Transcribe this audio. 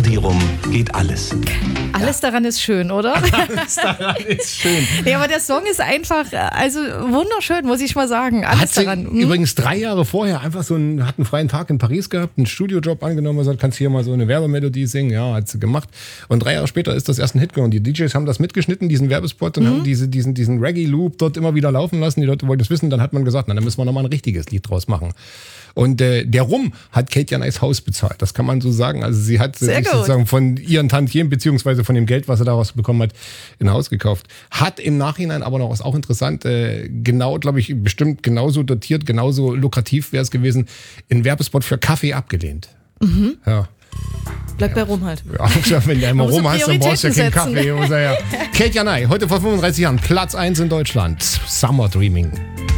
die rum geht alles. Alles daran ist schön, oder? Alles daran ist schön. Nee, aber der Song ist einfach, also wunderschön, muss ich mal sagen. Alles Hat sie daran. übrigens 3 Jahre vorher einfach hat einen freien Tag in Paris gehabt, einen Studiojob angenommen, gesagt, kannst hier mal so eine Werbemelodie singen. Ja, hat sie gemacht. Und 3 Jahre später ist das erst ein Hit geworden. Die DJs haben das mitgeschnitten, diesen Werbespot, und haben diesen Reggae-Loop dort immer wieder laufen lassen. Die Leute wollten es wissen. Dann hat man gesagt, na, dann müssen wir nochmal ein richtiges Lied draus machen. Und der Rum hat Kate Janais Haus bezahlt. Das kann man so sagen. Also sie hat sich sozusagen von ihren Tantiemen beziehungsweise von dem Geld, was sie daraus bekommen hat, ein Haus gekauft. Hat im Nachhinein aber noch, was auch interessant, genau, glaube ich, bestimmt genauso dotiert, genauso lukrativ wäre es gewesen, einen Werbespot für Kaffee abgelehnt. Mhm. Ja. Bleibt bei Rum halt. Ja, wenn du einmal Rum hast, dann brauchst du ja keinen Prioritäten Kaffee. Kate Janais, heute vor 35 Jahren, Platz 1 in Deutschland. Summer Dreaming.